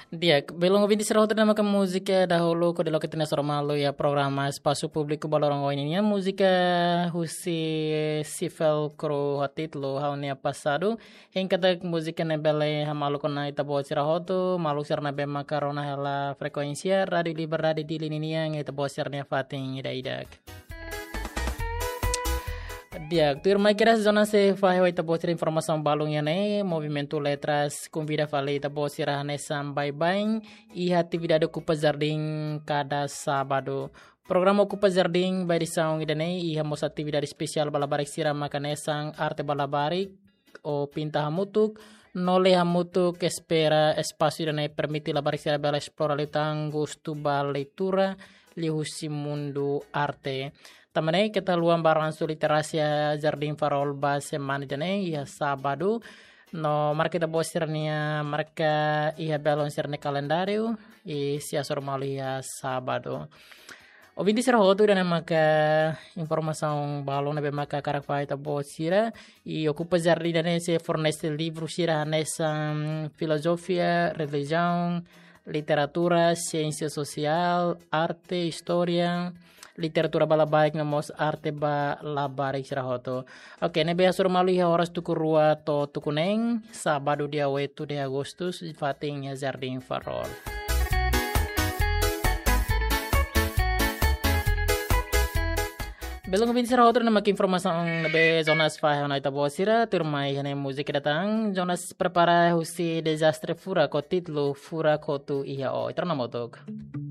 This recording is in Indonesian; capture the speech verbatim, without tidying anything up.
Dia belum ouvinte será outra nama música da holo ko delo que tem malu ya programa espaço público balorong ini música husi sifel kro hatitlo haunia passado em cada música ne bele hamalu kona itabo sirahoto malu serna be makarona hela frekuensia radio liber radio di linia ng itabo serna fating ida idak. Dia, tu irmã quer zona se faz o itabo ser informação balungnya né, movimento letras convida falei itabo sirah nessa bye bye e atividade ocupa jardim cada sábado. Programa ocupa jardim by disaung idane e hamos atividade especial balabarik sirah makanesang arte balabarik o pinta hamutuk nole hamutuk espera espaço idane permite labarik sirah bela explora litang gusto ba leitura lihusi mundo arte. Tamane kita luang barang literasi Jardim Farol ba semana jane ya sabado no marca kita bosirnia marca ia belon serne calendário e se assormali ya sabado. Ouvinte será outro dan maka informação balon be maka karakfai ta bosira e ocupa jardim dane se fornece livro sira nessa filosofia, religião, literatura, ciência social, arte, história, literatura balabaik namos arte ba labarik sirahoto. Oke, ne be asur malu ya horas tuku rua to tukuneng sabado dia wetu de Agustus fating ya Jardim Farol. Belum bin sirahoto na mak informasi ang be Jonas fa na ita bosira turmai hane musik datang Jonas prepara husi desastre fura ko titlo fura ko tu iya o itra namotog.